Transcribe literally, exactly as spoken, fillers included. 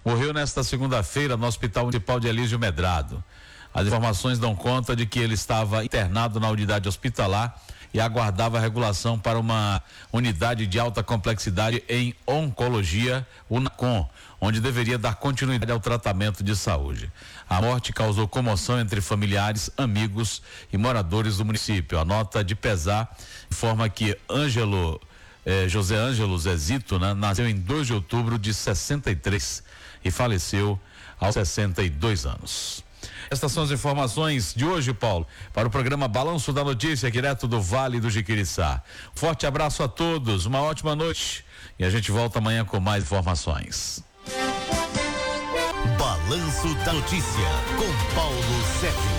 morreu nesta segunda-feira no Hospital Municipal de Elísio Medrado. As informações dão conta de que ele estava internado na unidade hospitalar e aguardava regulação para uma unidade de alta complexidade em oncologia, UNACOM, onde deveria dar continuidade ao tratamento de saúde. A morte causou comoção entre familiares, amigos e moradores do município. A nota de pesar informa que Ângelo, eh, José Ângelo Zezito, né, nasceu em dois de outubro de sessenta e três e faleceu aos sessenta e dois anos. Estas são as informações de hoje, Paulo, para o programa Balanço da Notícia, direto do Vale do Jiquiriçá. Forte abraço a todos, uma ótima noite e a gente volta amanhã com mais informações. Balanço da Notícia, com Paulo Sérgio.